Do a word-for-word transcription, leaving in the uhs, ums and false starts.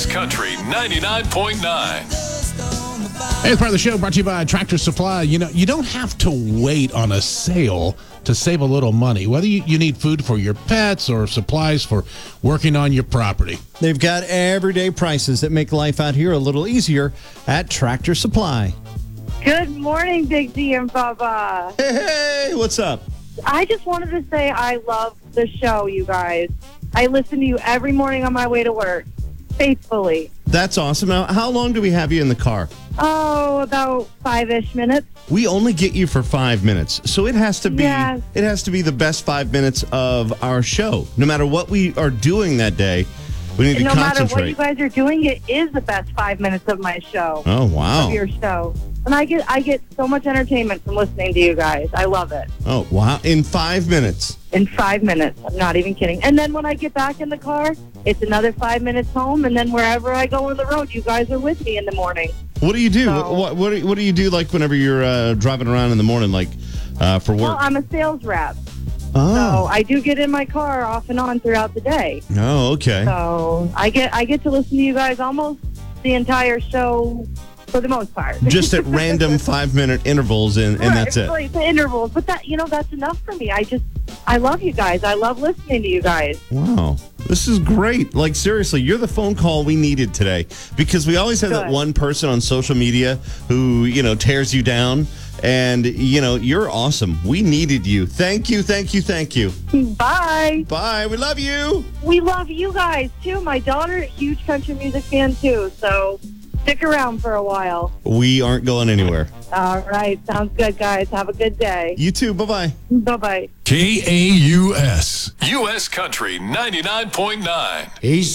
S Country ninety-nine point nine. Hey, part of the show brought to you by Tractor Supply. You know, you don't have to wait on a sale to save a little money, whether you, you need food for your pets or supplies for working on your property. They've got everyday prices that make life out here a little easier at Tractor Supply. Good morning, Big D and Bubba. Hey, hey, what's up? I just wanted to say I love the show, you guys. I listen to you every morning on my way to work, faithfully. That's awesome. Now, how long do we have you in the car? Oh, about five-ish minutes. We only get you for five minutes, so it has to be Yes. it has to be the best five minutes of our show. No matter what we are doing that day, we need And to no matter concentrate. what you guys are doing, it is the best five minutes of my show, oh wow! of your show. And I get I get so much entertainment from listening to you guys. I love it. Oh wow! In five minutes. In five minutes. I'm not even kidding. And then when I get back in the car, it's another five minutes home. And then wherever I go on the road, you guys are with me in the morning. What do you do? So- what what do, what do you do like whenever you're uh, driving around in the morning, like uh, for work? Well, I'm a sales rep. So oh. I do get in my car off and on throughout the day. oh, okay. So I get I get to listen to you guys almost the entire show for the most part. Just at random five minute intervals, and, and Right, that's it. Like the intervals, but that you know that's enough for me. I just I love you guys. I love listening to you guys. Wow. This is great. Like, seriously, you're the phone call we needed today, because we always have that Good. one person on social media who, you know, tears you down. And, you know, you're awesome. We needed you. Thank you, thank you, thank you. Bye. Bye. We love you. We love you guys too. My daughter, a huge country music fan too. So stick around for a while. We aren't going anywhere. All right. Sounds good, guys. Have a good day. You too. Bye-bye. Bye-bye. K A U S. U S Country ninety-nine point nine. He's